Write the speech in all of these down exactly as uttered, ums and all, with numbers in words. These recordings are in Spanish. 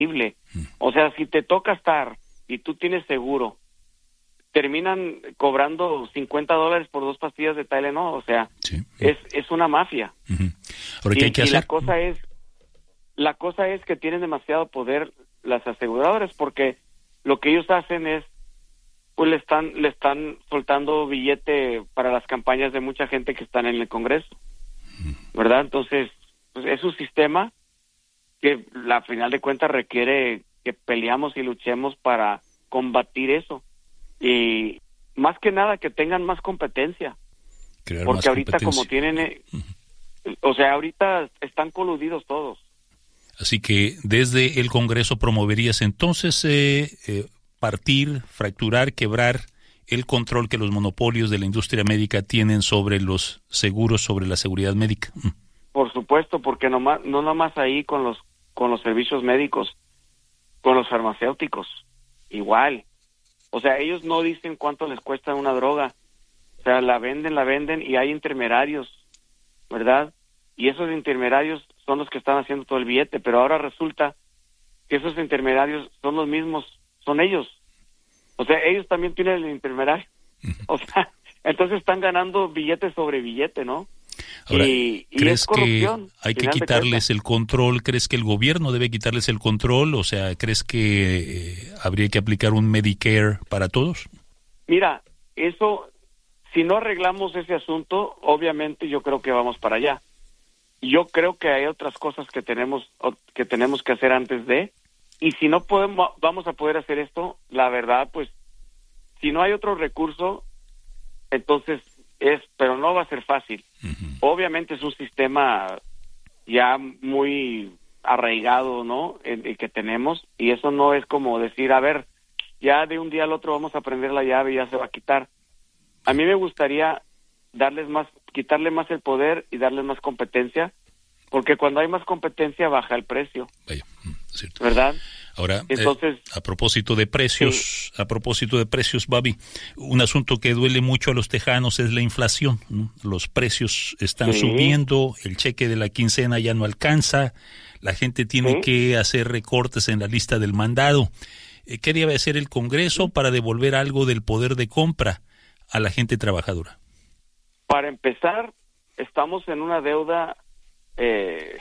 O sea, si te toca estar y tú tienes seguro, terminan cobrando cincuenta dólares por dos pastillas de Tylenol, o sea, sí. es es una mafia. Uh-huh. Ahora, ¿qué y, hay que y hacer? la cosa es, la cosa es que tienen demasiado poder las aseguradoras, porque lo que ellos hacen es, pues le están le están soltando billete para las campañas de mucha gente que están en el Congreso, ¿verdad? Entonces, pues es un sistema que a final de cuentas requiere que peleamos y luchemos para combatir eso. Y más que nada que tengan más competencia. Crear porque más ahorita competencia. Como tienen, eh, uh-huh. o sea, ahorita están coludidos todos. Así que desde el Congreso promoverías entonces eh, eh, partir, fracturar, quebrar el control que los monopolios de la industria médica tienen sobre los seguros, sobre la seguridad médica. Por supuesto, porque no, más, no nada más ahí con los con los servicios médicos, con los farmacéuticos, igual. O sea, ellos no dicen cuánto les cuesta una droga. O sea, la venden, la venden y hay intermediarios, ¿verdad? Y esos intermediarios son los que están haciendo todo el billete, pero ahora resulta que esos intermediarios son los mismos, son ellos. O sea, ellos también tienen el intermediario. O sea, entonces están ganando billete sobre billete, ¿no? Ahora, y, y ¿crees es corrupción, que hay que quitarles el control? ¿Crees que el gobierno debe quitarles el control? O sea, ¿crees que eh, habría que aplicar un Medicare para todos? Mira, eso, si no arreglamos ese asunto, obviamente yo creo que vamos para allá. Yo creo que hay otras cosas que tenemos que tenemos que hacer antes de, y si no podemos, vamos a poder hacer esto, la verdad, pues, si no hay otro recurso, entonces es, pero no va a ser fácil. Uh-huh. Obviamente es un sistema ya muy arraigado, ¿no? El, el que tenemos, y eso no es como decir, a ver, ya de un día al otro vamos a prender la llave y ya se va a quitar. A mí me gustaría darles más, quitarle más el poder y darles más competencia, porque cuando hay más competencia baja el precio. Vaya, cierto. ¿Verdad? Ahora, entonces, eh, a propósito de precios, sí. a propósito de precios, Bobby, un asunto que duele mucho a los tejanos es la inflación, ¿no? Los precios están sí. subiendo, el cheque de la quincena ya no alcanza, la gente tiene sí. que hacer recortes en la lista del mandado. Eh, ¿Qué debe hacer el Congreso sí. para devolver algo del poder de compra a la gente trabajadora? Para empezar, estamos en una deuda eh,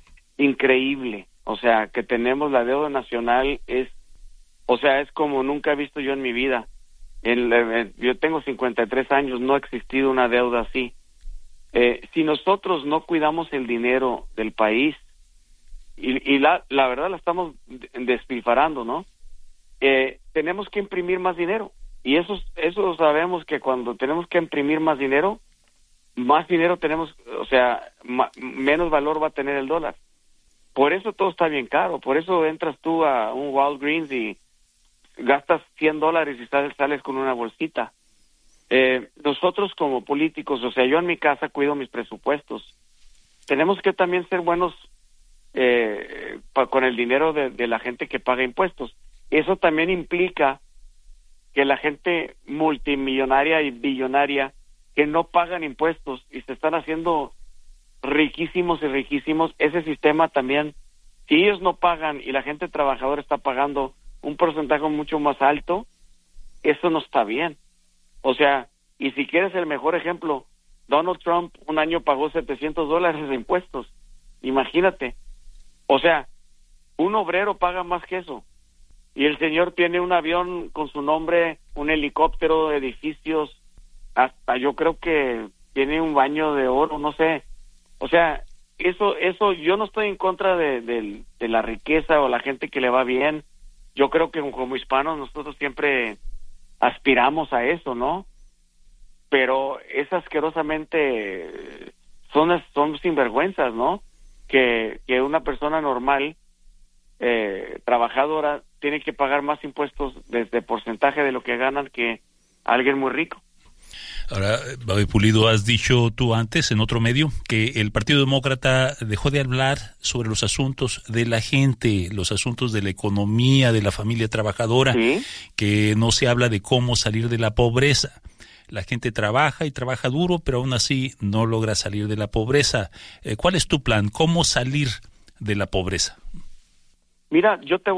increíble. O sea, que tenemos la deuda nacional, es, o sea, es como nunca he visto yo en mi vida. En, en, yo tengo cincuenta y tres años, no ha existido una deuda así. Eh, si nosotros no cuidamos el dinero del país, y, y la, la verdad la estamos despilfarrando, ¿no? Eh, tenemos que imprimir más dinero. Y eso, eso sabemos que cuando tenemos que imprimir más dinero, más dinero tenemos, o sea, ma, menos valor va a tener el dólar. Por eso todo está bien caro, por eso entras tú a un Walgreens y gastas cien dólares y sales, sales con una bolsita. Eh, nosotros como políticos, o sea, yo en mi casa cuido mis presupuestos. Tenemos que también ser buenos eh, pa, con el dinero de, de la gente que paga impuestos. Eso también implica que la gente multimillonaria y billonaria que no pagan impuestos y se están haciendo riquísimos y riquísimos, ese sistema también, si ellos no pagan y la gente trabajadora está pagando un porcentaje mucho más alto, eso no está bien. O sea, y si quieres el mejor ejemplo, Donald Trump un año pagó setecientos dólares de impuestos, imagínate. O sea, un obrero paga más que eso, y el señor tiene un avión con su nombre, un helicóptero, edificios, hasta yo creo que tiene un baño de oro, no sé. O sea, eso, eso, yo no estoy en contra de, de, de la riqueza o la gente que le va bien. Yo creo que como hispanos nosotros siempre aspiramos a eso, ¿no? Pero es asquerosamente, son, son sinvergüenzas, ¿no? Que, que una persona normal, eh, trabajadora, tiene que pagar más impuestos desde porcentaje de lo que ganan que alguien muy rico. Ahora, Bobby Pulido, has dicho tú antes en otro medio que el Partido Demócrata dejó de hablar sobre los asuntos de la gente, los asuntos de la economía, de la familia trabajadora, ¿sí? Que no se habla de cómo salir de la pobreza. La gente trabaja y trabaja duro, pero aún así no logra salir de la pobreza. Eh, ¿Cuál es tu plan? ¿Cómo salir de la pobreza? Mira, yo te